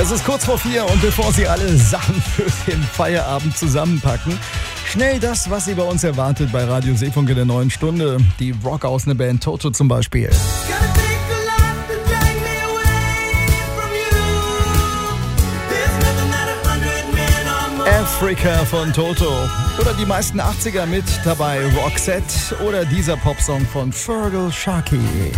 Es ist kurz vor 4 und bevor Sie alle Sachen für den Feierabend zusammenpacken, schnell das, was Sie bei uns erwartet bei Radio Seefunk in der neuen Stunde. Die Rock aus einer Band Toto zum Beispiel. Africa von Toto. Oder die meisten 80er mit dabei Roxette oder dieser Popsong von Fergal Sharkey.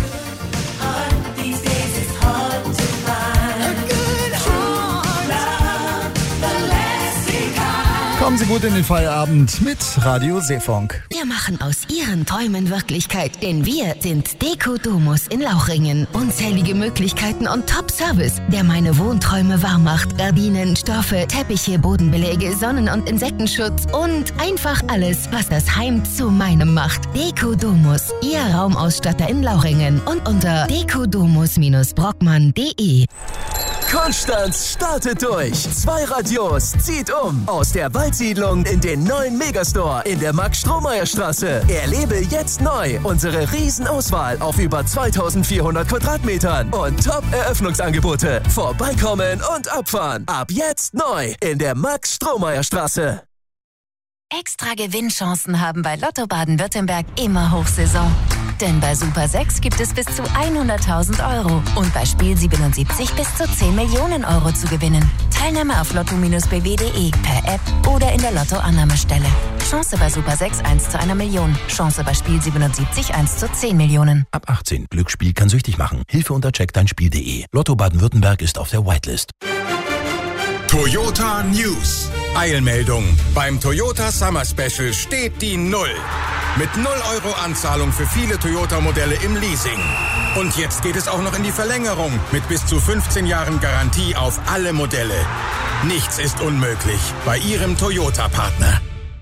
Kommen Sie gut in den Feierabend mit Radio Seefunk. Wir machen aus Ihren Träumen Wirklichkeit, denn wir sind Deko Domus in Lauchringen. Unzählige Möglichkeiten und Top-Service, der meine Wohnträume wahr macht. Gardinen, Stoffe, Teppiche, Bodenbeläge, Sonnen- und Insektenschutz und einfach alles, was das Heim zu meinem macht. Deko Domus, Ihr Raumausstatter in Lauchringen und unter dekodomus-brockmann.de. Konstanz startet durch. 2 Radios zieht um. Aus der Waldsiedlung in den neuen Megastore in der Max-Strohmeier-Straße. Erlebe jetzt neu unsere Riesenauswahl auf über 2400 Quadratmetern und Top-Eröffnungsangebote. Vorbeikommen und abfahren. Ab jetzt neu in der Max-Strohmeier-Straße. Extra Gewinnchancen haben bei Lotto Baden-Württemberg immer Hochsaison. Denn bei Super 6 gibt es bis zu 100.000 Euro und bei Spiel 77 bis zu 10 Millionen Euro zu gewinnen. Teilnahme auf lotto-bw.de, per App oder in der Lotto-Annahmestelle. Chance bei Super 6 1 zu 1 Million. Chance bei Spiel 77 1 zu 10 Millionen. Ab 18. Glücksspiel kann süchtig machen. Hilfe unter checkdeinspiel.de. Lotto Baden-Württemberg ist auf der Whitelist. Toyota News. Eilmeldung. Beim Toyota Summer Special steht die 0. Mit 0 Euro Anzahlung für viele Toyota-Modelle im Leasing. Und jetzt geht es auch noch in die Verlängerung mit bis zu 15 Jahren Garantie auf alle Modelle. Nichts ist unmöglich bei Ihrem Toyota-Partner.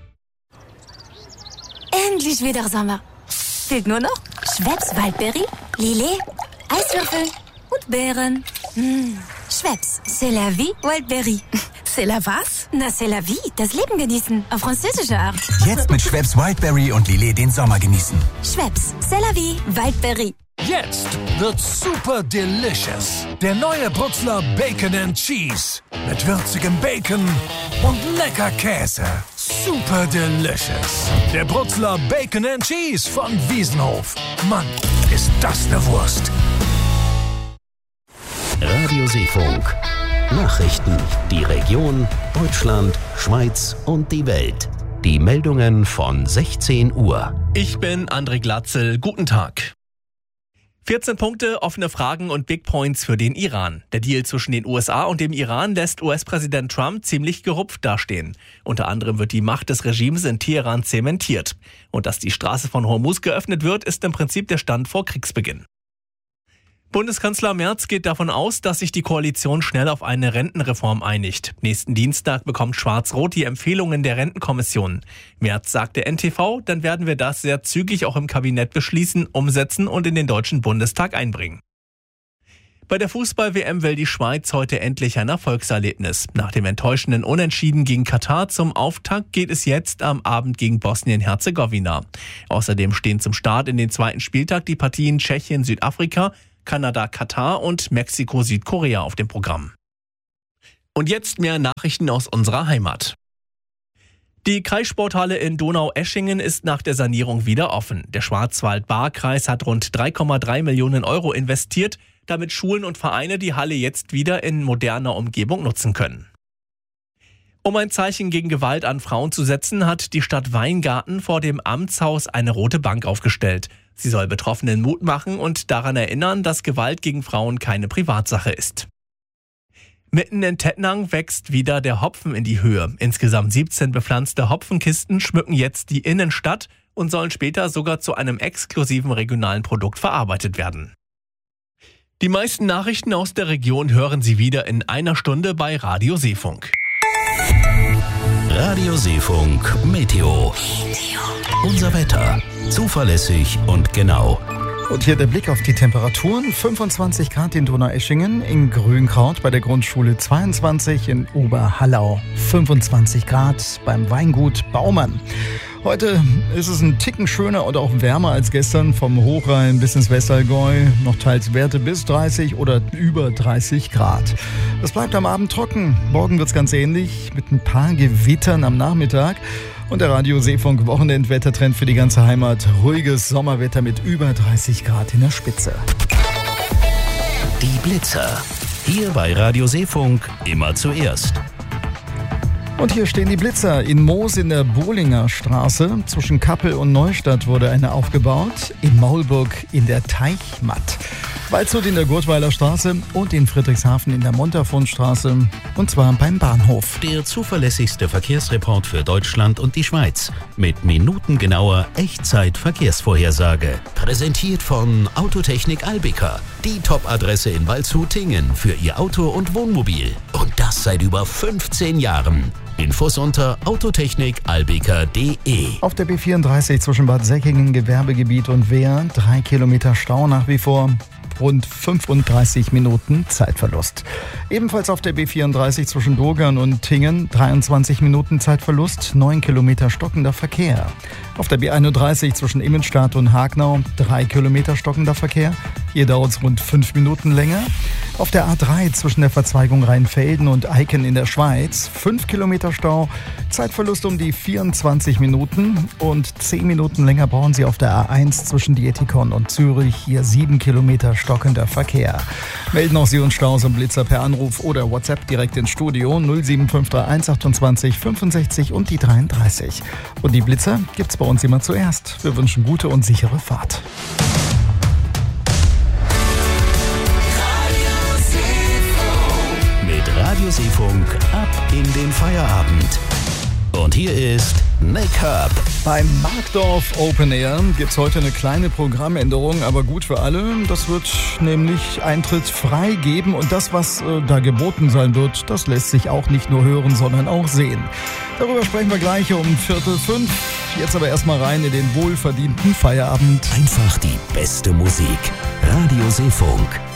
Endlich wieder Sommer. Fehlt nur noch Schweppes Waldberry, Lillet, Eiswürfel und Beeren. Schweppes, c'est la vie, Wildberry. C'est la was? Na, c'est la vie, das Leben genießen, auf französische Art. Jetzt mit Schweppes Wildberry und Lillet den Sommer genießen. Schweppes, c'est la vie, Wildberry. Jetzt wird's super delicious. Der neue Brutzler Bacon and Cheese. Mit würzigem Bacon und lecker Käse. Super delicious. Der Brutzler Bacon and Cheese von Wiesenhof. Mann, ist das eine Wurst. Radio Seefunk. Nachrichten. Die Region, Deutschland, Schweiz und die Welt. Die Meldungen von 16 Uhr. Ich bin André Glatzel. Guten Tag. 14 Punkte, offene Fragen und Big Points für den Iran. Der Deal zwischen den USA und dem Iran lässt US-Präsident Trump ziemlich gerupft dastehen. Unter anderem wird die Macht des Regimes in Teheran zementiert. Und dass die Straße von Hormuz geöffnet wird, ist im Prinzip der Stand vor Kriegsbeginn. Bundeskanzler Merz geht davon aus, dass sich die Koalition schnell auf eine Rentenreform einigt. Nächsten Dienstag bekommt Schwarz-Rot die Empfehlungen der Rentenkommission. Merz sagte NTV, dann werden wir das sehr zügig auch im Kabinett beschließen, umsetzen und in den Deutschen Bundestag einbringen. Bei der Fußball-WM will die Schweiz heute endlich ein Erfolgserlebnis. Nach dem enttäuschenden Unentschieden gegen Katar zum Auftakt geht es jetzt am Abend gegen Bosnien-Herzegowina. Außerdem stehen zum Start in den zweiten Spieltag die Partien Tschechien-Südafrika, Kanada, Katar und Mexiko, Südkorea auf dem Programm. Und jetzt mehr Nachrichten aus unserer Heimat. Die Kreissporthalle in Donaueschingen ist nach der Sanierung wieder offen. Der Schwarzwald-Baar-Kreis hat rund 3,3 Millionen Euro investiert, damit Schulen und Vereine die Halle jetzt wieder in moderner Umgebung nutzen können. Um ein Zeichen gegen Gewalt an Frauen zu setzen, hat die Stadt Weingarten vor dem Amtshaus eine rote Bank aufgestellt. Sie soll Betroffenen Mut machen und daran erinnern, dass Gewalt gegen Frauen keine Privatsache ist. Mitten in Tettnang wächst wieder der Hopfen in die Höhe. Insgesamt 17 bepflanzte Hopfenkisten schmücken jetzt die Innenstadt und sollen später sogar zu einem exklusiven regionalen Produkt verarbeitet werden. Die meisten Nachrichten aus der Region hören Sie wieder in einer Stunde bei Radio Seefunk. Radio Seefunk Meteo. Unser Wetter. Zuverlässig und genau. Und hier der Blick auf die Temperaturen. 25 Grad in Donaueschingen, in Grünkraut bei der Grundschule 22, in Oberhallau 25 Grad beim Weingut Baumann. Heute ist es ein Ticken schöner und auch wärmer als gestern. Vom Hochrhein bis ins Westallgäu. Noch teils Werte bis 30 oder über 30 Grad. Es bleibt am Abend trocken. Morgen wird es ganz ähnlich mit ein paar Gewittern am Nachmittag. Und der Radio Seefunk Wochenendwettertrend für die ganze Heimat. Ruhiges Sommerwetter mit über 30 Grad in der Spitze. Die Blitzer. Hier bei Radio Seefunk immer zuerst. Und hier stehen die Blitzer. In Moos in der Bohlinger Straße zwischen Kappel und Neustadt wurde eine aufgebaut. In Maulburg in der Teichmatt. Waldshut in der Gurtweiler Straße und in Friedrichshafen in der Montafonstraße. Und zwar beim Bahnhof. Der zuverlässigste Verkehrsreport für Deutschland und die Schweiz. Mit minutengenauer Echtzeit-Verkehrsvorhersage. Präsentiert von Autotechnik Albica. Die Top-Adresse in Waldshut-Tingen für Ihr Auto und Wohnmobil. Und das seit über 15 Jahren. Infos unter autotechnikalbica.de. Auf der B34 zwischen Bad Säckingen, Gewerbegebiet und Wehr 3 Kilometer Stau nach wie vor. Rund 35 Minuten Zeitverlust. Ebenfalls auf der B34 zwischen Dogern und Tingen 23 Minuten Zeitverlust, 9 Kilometer stockender Verkehr. Auf der B31 zwischen Immenstadt und Hagnau 3 Kilometer stockender Verkehr. Hier dauert es rund 5 Minuten länger. Auf der A3 zwischen der Verzweigung Rheinfelden und Eiken in der Schweiz 5 Kilometer Stau, Zeitverlust um die 24 Minuten und 10 Minuten länger brauchen Sie auf der A1 zwischen Dietikon und Zürich. Hier 7 Kilometer stockender Verkehr. Melden auch Sie uns Staus und Blitzer per Anruf oder WhatsApp direkt ins Studio 07531 28 65 und die 33. Und die Blitzer gibt's bei uns immer zuerst. Wir wünschen gute und sichere Fahrt. Radio Seefunk ab in den Feierabend. Und hier ist Nick Herb. Beim Markdorf Open Air gibt es heute eine kleine Programmänderung, aber gut für alle. Das wird nämlich Eintritt frei geben und das, was da geboten sein wird, das lässt sich auch nicht nur hören, sondern auch sehen. Darüber sprechen wir gleich um 4:45. Jetzt aber erstmal rein in den wohlverdienten Feierabend. Einfach die beste Musik. Radio Seefunk.